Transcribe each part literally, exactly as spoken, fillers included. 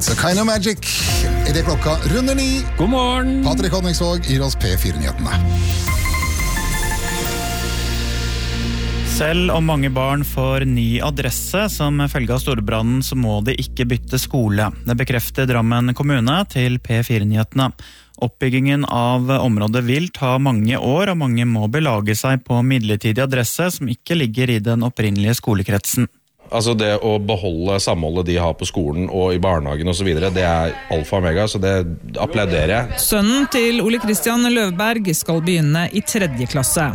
It's a kind of magic. I det klokka runder ni. God morgen. Patrick Honningsvåg gir oss P fire-nyhetene. Selv om mange barn får ny adresse som følge av storbrannen, så må de ikke bytte skole. Det bekrefter Drammen kommune til P fire-nyhetene. Oppbyggingen av området vil ta mange år, og mange må belage seg på midlertidig adresse som ikke ligger i den opprinnelige skolekretsen. Altså det å beholde samholdet de har på skolen og i barnehagen og så videre, det er alfa og omega, så det applauderer jeg. Sønnen til Ole Christian Løvberg skal begynne i tredje klasse.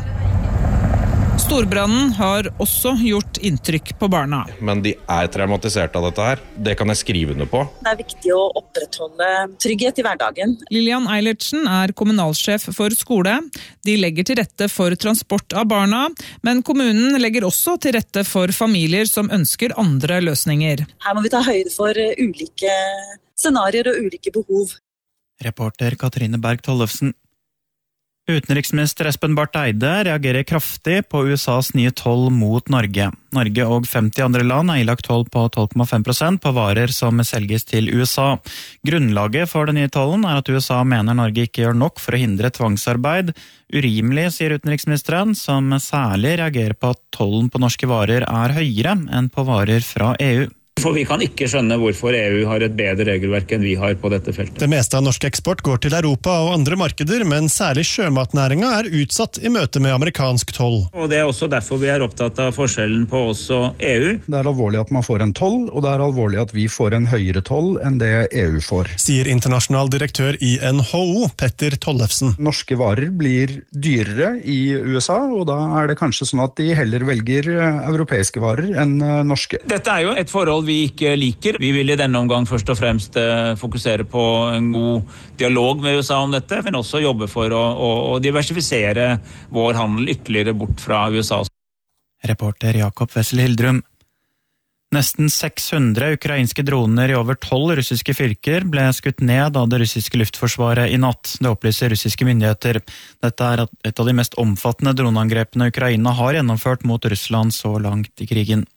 Storbrannen har også gjort inntrykk på barna. Men de er traumatisert av dette her. Det kan jeg skrive under på. Det er viktig å opprettholde trygghet i hverdagen. Lilian Eilertsen er kommunalsjef for skole. De legger til rette for transport av barna, men kommunen legger også til rette for familier som ønsker andre løsninger. Her må vi ta høyde for ulike scenarier og ulike behov. Reporter Katrine Berg Tollefsen. Utenriksminister Espen Barth Eide reagerer kraftig på U S A's nye toll mot Norge. Norge og femti andre land er ilagt toll på tolv komma fem prosent på varer som selges til U S A. Grunnlaget for den nye tollen er at U S A mener Norge ikke gjør nok for å hindre tvangsarbeid. Urimelig, sier utenriksministeren, som særlig reagerer på at tollen på norske varer er høyere enn på varer fra E U. For vi kan ikke skjønne hvorfor E U har et bedre regelverk enn vi har på dette feltet. Det meste av norsk eksport går til Europa og andre markeder, men særlig sjømatnæringen er utsatt i møte med amerikansk toll. Og det er også derfor vi er opptatt av forskjellen på oss og E U. Det er alvorlig at man får en toll, og det er alvorlig at vi får en høyere toll enn det E U får. Sier internasjonal direktør i N H O, Petter Tollefsen. Norske varer blir dyrere i U S A, og da er det kanskje sånn at de heller velger europeiske varer enn norske. Dette er jo et forhold vi ikke liker. Vi vil i denne omgang først og fremst fokusere på en god dialog med U S A om dette, men også jobbe for å, å, å diversifisere vår handel ytterligere bort fra U S A. Reporter Jakob Wessel Hildrum. Nesten seks hundre ukrainske droner i over tolv russiske fylker ble skutt ned av det russiske luftforsvaret i natt. Det opplyser russiske myndigheter. Dette er et av de mest omfattende droneangrepene Ukraina har gjennomført mot Russland så langt i krigen.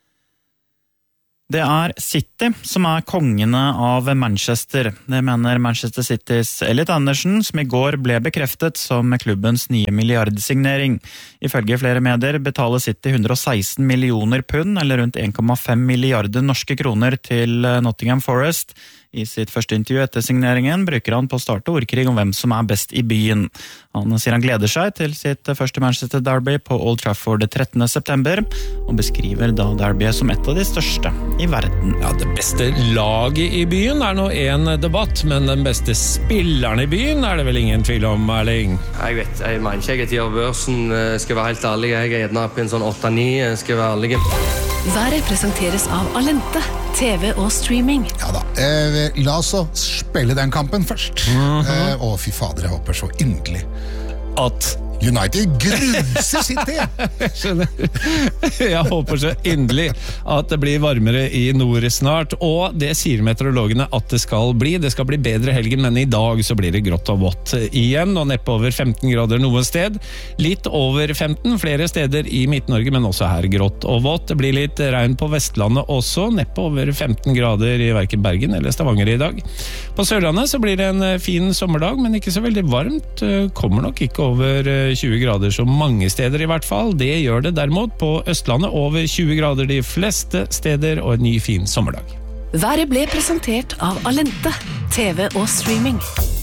Det er City som er kongene av Manchester. Det mener Manchester Citys Elliot Anderson, som i går ble bekreftet som klubbens nye milliardsignering. Ifølge flere medier betaler City hundre og seksten millioner pund, eller rundt en komma fem milliarder norske kroner til Nottingham Forest. I sitt første intervju etter signeringen bruker han på å starte ordkrig om hvem som er best i byen. Han sier han gleder seg til sitt første Manchester Derby på Old Trafford trettende september, og beskriver da derbyet som et av de største i verden. Ja, det beste laget i byen er nå en debatt, men den beste spilleren i byen er det vel ingen tvil om, Erling? Jeg vet, jeg mener ikke jeg at gjør børsen, skal være helt ærlig, jeg er gjerne på en sånn åtte ni, skal være ærlig. Været presenteres av Alente, T V og streaming. Ja da, eh, la oss spille den kampen først. Mm-hmm. eh, Å fy fader, jeg håper så inderlig at United gruser City. Skjønner. Jeg håper så inderlig at det blir varmere i nord snart, og det sier meteorologene at det skal bli. Det skal bli bedre helgen, men i dag så blir det grått og vått igjen, og neppe over femten grader noen sted. Litt over femten flere steder i Midt-Norge, men også her grått og vått. Det blir litt regn på Vestlandet også, neppe over femten grader i hverken Bergen eller Stavanger i dag. På Sørlandet så blir det en fin sommerdag, men ikke så veldig varmt. Kommer nok ikke over tjue grader så mange steder i hvert fall. Det gjør det derimot på Østlandet, over tjue grader de fleste steder, og en ny fin sommerdag. Været ble presentert av Alente, T V og streaming.